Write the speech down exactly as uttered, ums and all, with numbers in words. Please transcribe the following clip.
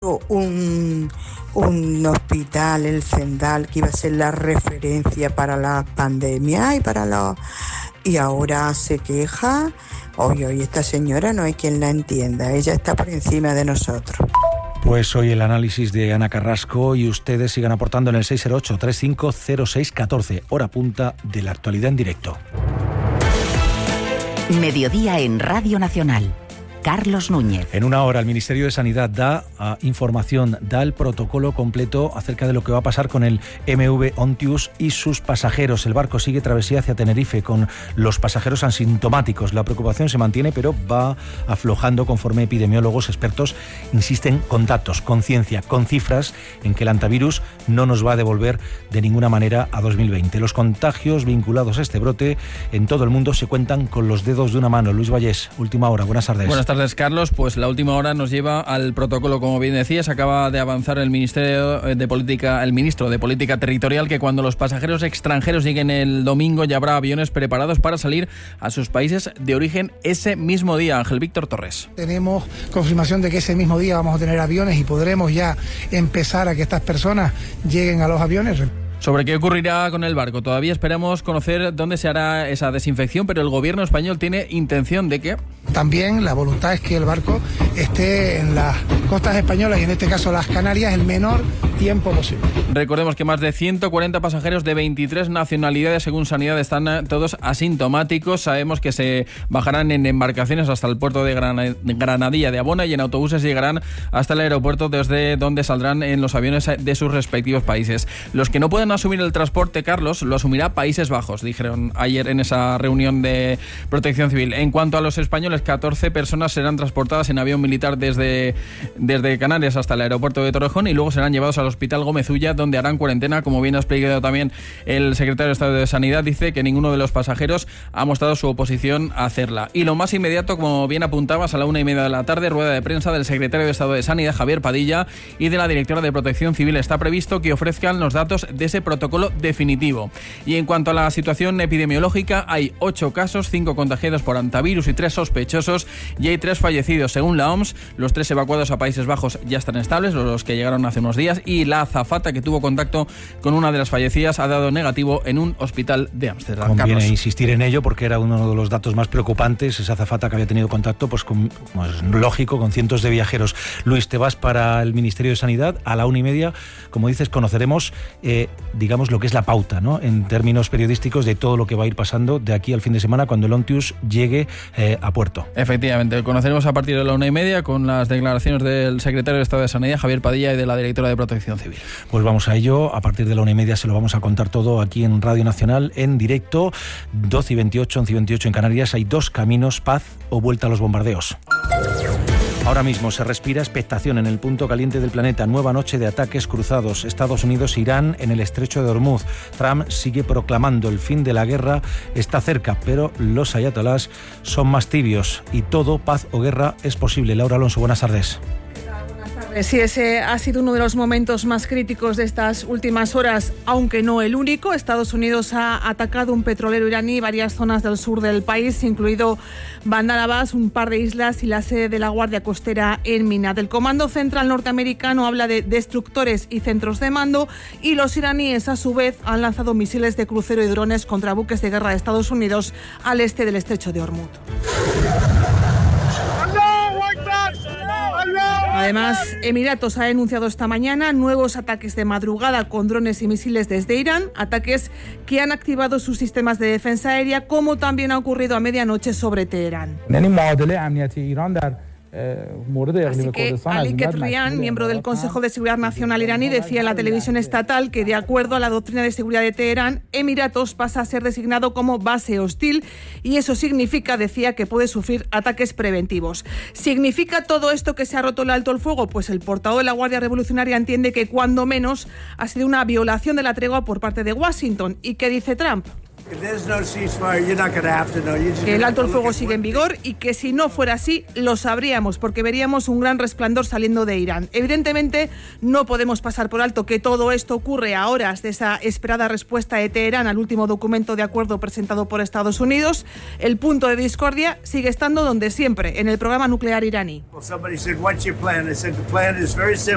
dijo un, un hospital, el Zendal, que iba a ser la referencia para la pandemia y para la... y ahora se queja. Oye, oye, esta señora no hay quien la entienda, ella está por encima de nosotros. Pues hoy el análisis de Ana Carrasco y ustedes sigan aportando en el seis cero ocho, tres cinco cero seis uno cuatro, hora punta de la actualidad en directo. Mediodía en Radio Nacional. Carlos Núñez. En una hora el Ministerio de Sanidad da uh, información, da el protocolo completo acerca de lo que va a pasar con el M V Ontius y sus pasajeros. El barco sigue travesía hacia Tenerife con los pasajeros asintomáticos. La preocupación se mantiene, pero va aflojando conforme epidemiólogos expertos insisten con datos, con ciencia, con cifras en que el antivirus no nos va a devolver de ninguna manera a dos mil veinte. Los contagios vinculados a este brote en todo el mundo se cuentan con los dedos de una mano. Luis Vallés, última hora. Buenas tardes. Buenas tardes, Carlos. Pues la última hora nos lleva al protocolo, como bien decías. Acaba de avanzar el Ministerio de Política, el ministro de Política Territorial, que cuando los pasajeros extranjeros lleguen el domingo ya habrá aviones preparados para salir a sus países de origen ese mismo día. Ángel Víctor Torres. Tenemos confirmación de que ese mismo día vamos a tener aviones y podremos ya empezar a que estas personas lleguen a los aviones. Sobre qué ocurrirá con el barco, todavía esperamos conocer dónde se hará esa desinfección, pero el gobierno español tiene intención de que... También la voluntad es que el barco esté en las costas españolas y en este caso las Canarias el menor tiempo posible. Recordemos que más de ciento cuarenta pasajeros de veintitrés nacionalidades, según Sanidad, están todos asintomáticos. Sabemos que se bajarán en embarcaciones hasta el puerto de Granadilla de Abona y en autobuses llegarán hasta el aeropuerto desde donde saldrán en los aviones de sus respectivos países. Los que no pueden asumir el transporte, Carlos, lo asumirá Países Bajos, dijeron ayer en esa reunión de Protección Civil. En cuanto a los españoles, catorce personas serán transportadas en avión militar desde, desde Canarias hasta el aeropuerto de Torrejón y luego serán llevados al Hospital Gómez Ulla, donde harán cuarentena. Como bien ha explicado también el secretario de Estado de Sanidad, dice que ninguno de los pasajeros ha mostrado su oposición a hacerla. Y lo más inmediato, como bien apuntabas, a la una y media de la tarde, rueda de prensa del secretario de Estado de Sanidad, Javier Padilla, y de la directora de Protección Civil. Está previsto que ofrezcan los datos de ese protocolo definitivo. Y en cuanto a la situación epidemiológica, hay ocho casos, cinco contagiados por antivirus y tres sospechosos, y hay tres fallecidos. Según la O M S, los tres evacuados a Países Bajos ya están estables, los que llegaron hace unos días, y la azafata que tuvo contacto con una de las fallecidas ha dado negativo en un hospital de Ámsterdam. Conviene Carlos. insistir en ello porque era uno de los datos más preocupantes, esa azafata que había tenido contacto, pues, con, pues lógico, con cientos de viajeros. Luis, te vas para el Ministerio de Sanidad a la una y media. Como dices, conoceremos, eh, digamos, lo que es la pauta, ¿no?, en términos periodísticos, de todo lo que va a ir pasando de aquí al fin de semana cuando el Ontius llegue eh, a puerto. Efectivamente, conoceremos a partir de la una y media con las declaraciones del secretario de Estado de Sanidad, Javier Padilla, y de la directora de Protección Civil. Pues vamos a ello, a partir de la una y media se lo vamos a contar todo aquí en Radio Nacional, en directo. Doce y veintiocho, once y veintiocho en Canarias. Hay dos caminos: paz o vuelta a los bombardeos. Ahora mismo se respira expectación en el punto caliente del planeta. Nueva noche de ataques cruzados. Estados Unidos e Irán en el estrecho de Hormuz. Trump sigue proclamando el fin de la guerra. Está cerca, pero los ayatolás son más tibios. Y todo, paz o guerra, es posible. Laura Alonso, buenas tardes. Sí, ese ha sido uno de los momentos más críticos de estas últimas horas, aunque no el único. Estados Unidos ha atacado un petrolero iraní y varias zonas del sur del país, incluido Bandar Abbas, un par de islas y la sede de la Guardia Costera en Minad. El Comando Central norteamericano habla de destructores y centros de mando, y los iraníes, a su vez, han lanzado misiles de crucero y drones contra buques de guerra de Estados Unidos al este del estrecho de Hormuz. Además, Emiratos ha denunciado esta mañana nuevos ataques de madrugada con drones y misiles desde Irán, ataques que han activado sus sistemas de defensa aérea, como también ha ocurrido a medianoche sobre Teherán. Así que Ali Ketrian, miembro del Consejo de Seguridad Nacional iraní, decía en la televisión estatal que, de acuerdo a la doctrina de seguridad de Teherán, Emiratos pasa a ser designado como base hostil, y eso significa, decía, que puede sufrir ataques preventivos. ¿Significa todo esto que se ha roto el alto el fuego? Pues el portavoz de la Guardia Revolucionaria entiende que, cuando menos, ha sido una violación de la tregua por parte de Washington. ¿Y qué dice Trump? Que el alto el fuego sigue en vigor y que, si no fuera así, lo sabríamos, porque veríamos un gran resplandor saliendo de Irán. Evidentemente, no podemos pasar por alto que todo esto ocurre a horas de esa esperada respuesta de Teherán al último documento de acuerdo presentado por Estados Unidos. El punto de discordia sigue estando donde siempre, en el programa nuclear iraní.